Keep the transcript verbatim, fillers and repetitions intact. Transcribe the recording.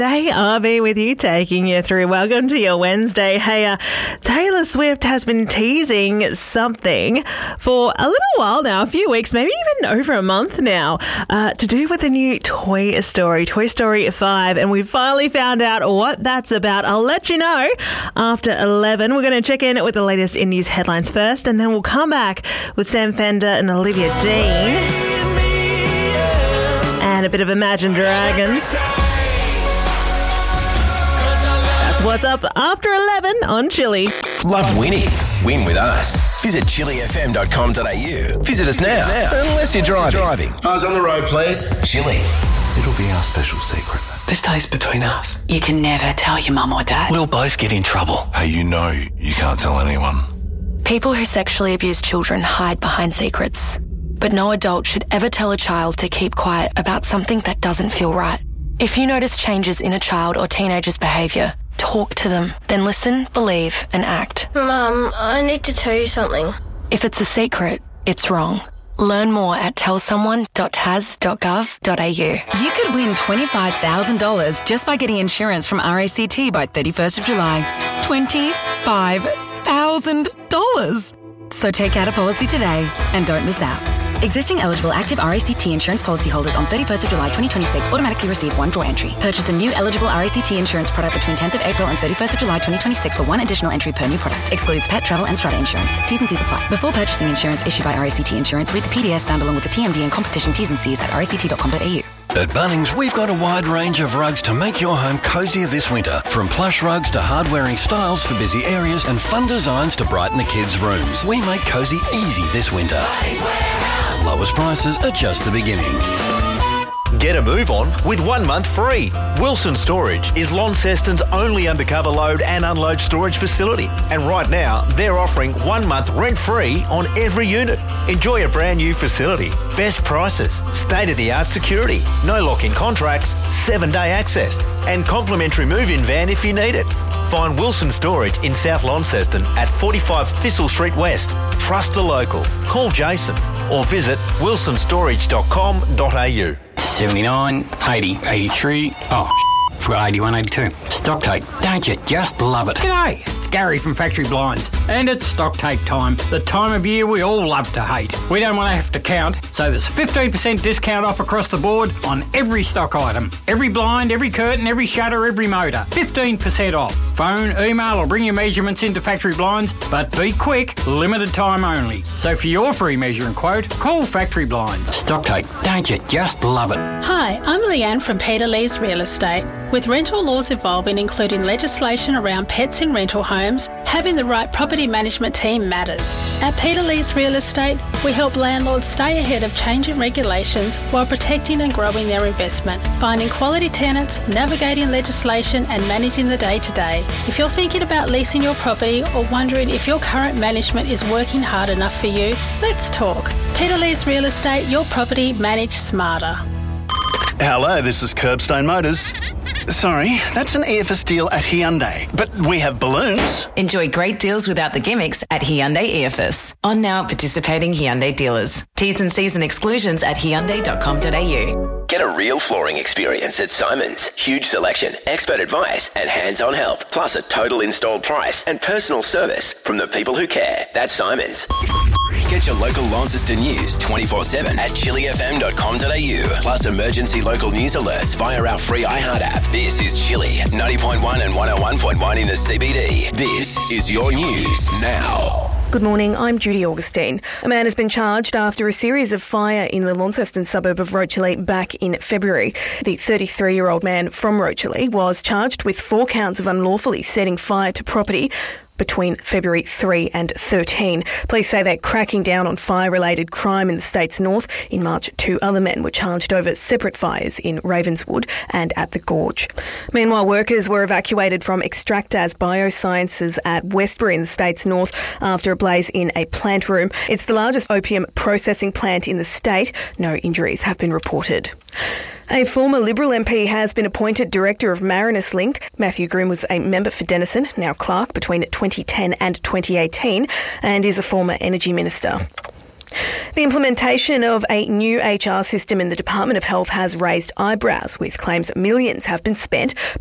Day R B with you, taking you through. Welcome to your Wednesday. Hey, uh, Taylor Swift has been teasing something for a little while now, a few weeks, maybe even over a month now, uh, to do with the new Toy Story, Toy Story five. And we finally found out what that's about. I'll let you know after eleven. We're going to check in with the latest in news headlines first, and then we'll come back with Sam Fender and Olivia Dean and a bit of Imagine Dragons. What's up after eleven on Chili? Love winning? Win with us. Visit chili f m dot com dot a u. Visit us now, unless you're driving. driving. Eyes on the road, please. Chili. It'll be our special secret. This stays between us. You can never tell your mum or dad. We'll both get in trouble. Hey, you know you can't tell anyone. People who sexually abuse children hide behind secrets. But no adult should ever tell a child to keep quiet about something that doesn't feel right. If you notice changes in a child or teenager's behaviour, talk to them, then listen, believe and act. Mum, I need to tell you something. If it's a secret, it's wrong. Learn more at tell someone dot t a s dot gov dot a u. You could win twenty-five thousand dollars just by getting insurance from R A C T by thirty-first of July. twenty-five thousand dollars. So take out a policy today and don't miss out. Existing eligible active R A C T insurance policyholders on thirty-first of July twenty twenty-six automatically receive one draw entry. Purchase a new eligible R A C T insurance product between tenth of April and thirty-first of July twenty twenty-six for one additional entry per new product. Excludes pet, travel and strata insurance. T's and C's apply. Before purchasing insurance issued by R A C T Insurance, read the P D S found along with the T M D and competition T's and C's at r a c t dot com dot a u. At Bunnings, we've got a wide range of rugs to make your home cozier this winter. From plush rugs to hard-wearing styles for busy areas and fun designs to brighten the kids' rooms. We make cozy easy this winter. Lowest prices are just the beginning. Get a move on with one month free. Wilson Storage is Launceston's only undercover load and unload storage facility. And right now, they're offering one month rent-free on every unit. Enjoy a brand new facility, best prices, state-of-the-art security, no lock-in contracts, seven-day access, and complimentary move-in van if you need it. Find Wilson Storage in South Launceston at forty-five Thistle Street West. Trust a local. Call Jason or visit wilson storage dot com dot a u. seventy-nine, eighty, eighty-three, oh, forgot eighty-one, eighty-two. Stock take, don't you just love it? G'day, it's Gary from Factory Blinds, and it's stock take time, the time of year we all love to hate. We don't want to have to count, so there's fifteen percent discount off across the board on every stock item. Every blind, every curtain, every shutter, every motor. fifteen percent off. Phone, email or bring your measurements into Factory Blinds, but be quick, limited time only. So for your free measuring quote, call Factory Blinds. Stock take, don't you just love it? Hi, I'm Leanne from Peter Lee's Real Estate. With rental laws evolving, including legislation around pets in rental homes, having the right property management team matters. At Peter Lee's Real Estate, we help landlords stay ahead of changing regulations while protecting and growing their investment, finding quality tenants, navigating legislation and managing the day-to-day. If you're thinking about leasing your property or wondering if your current management is working hard enough for you, let's talk. Peter Lee's Real Estate, your property managed smarter. Hello, this is Curbstone Motors. Sorry, that's an E F S deal at Hyundai, but we have balloons. Enjoy great deals without the gimmicks at Hyundai E F S. On now at participating Hyundai dealers. T's and C's and exclusions at hyundai dot com dot a u. Get a real flooring experience at Simon's. Huge selection, expert advice and hands-on help, plus a total installed price and personal service from the people who care. That's Simon's. Get your local Launceston news twenty-four seven at chili f m dot com dot a u. Plus emergency local news alerts via our free iHeart app. This is Chili, ninety point one and one oh one point one in the C B D. This is your news now. Good morning, I'm Judy Augustine. A man has been charged after a series of fire in the Launceston suburb of Rochelle back in February. The thirty-three-year-old man from Rochelle was charged with four counts of unlawfully setting fire to property between February third and thirteen. Police say they're cracking down on fire-related crime in the state's north. In March, two other men were charged over separate fires in Ravenswood and at the Gorge. Meanwhile, workers were evacuated from Extractas Biosciences at Westbury in the state's north after a blaze in a plant room. It's the largest opium processing plant in the state. No injuries have been reported. A former Liberal M P has been appointed Director of Marinus Link. Matthew Groom was a member for Denison, now clerk, between twenty ten and twenty eighteen, and is a former Energy Minister. The implementation of a new H R system in the Department of Health has raised eyebrows, with claims that millions have been spent